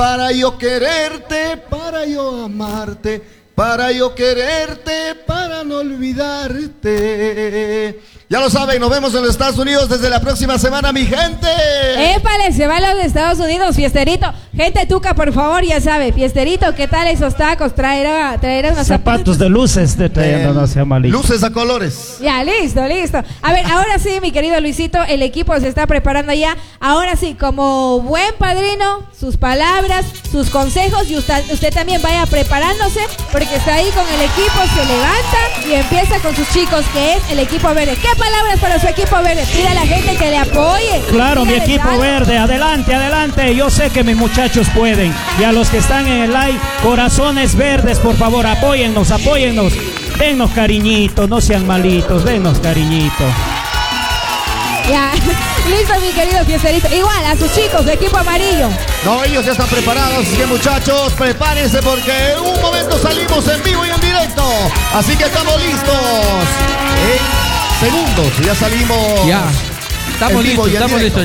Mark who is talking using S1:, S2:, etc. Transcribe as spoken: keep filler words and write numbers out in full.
S1: Para yo quererte, para yo amarte, para yo quererte, para no olvidarte. Ya lo saben, nos vemos en los Estados Unidos desde la próxima semana, mi gente.
S2: ¡Épale! Se va a los Estados Unidos, Fiesterito. Gente tuca, por favor, ya sabe. Fiesterito, ¿qué tal esos tacos? Traerá, traerá unos
S3: zapatos de luces de trayendo, no sea malito.
S1: Luces a colores.
S2: Ya, listo, listo. A ver, ahora sí, mi querido Luisito, el equipo se está preparando ya. Ahora sí, como buen padrino, sus palabras, sus consejos, y usted, usted también vaya preparándose, porque está ahí con el equipo, se levanta y empieza con sus chicos, que es el equipo verde. ¿Qué palabras para su equipo verde? Pide a la gente que le apoye.
S3: Claro, mi equipo
S2: algo.
S3: verde, adelante, adelante. Yo sé que mis muchachos pueden. Y a los que están en el live, corazones verdes, por favor, apóyennos, apóyennos. Dennos cariñitos, no sean malitos, dennos cariñitos.
S2: Ya, listo, mi querido Fiesterito. Igual a sus chicos de equipo amarillo.
S1: No, ellos ya están preparados, así que muchachos, prepárense porque en un momento salimos en vivo y en directo. Así que estamos listos. En segundos, ya salimos.
S4: Ya, estamos listos, estamos listos.